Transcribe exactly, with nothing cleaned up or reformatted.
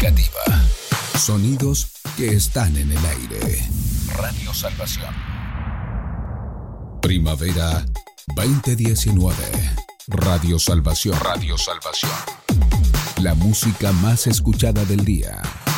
significativa. Sonidos que están en el aire. Radio Salvación. Primavera veinte diecinueve. Radio Salvación. Radio Salvación. La música más escuchada del día.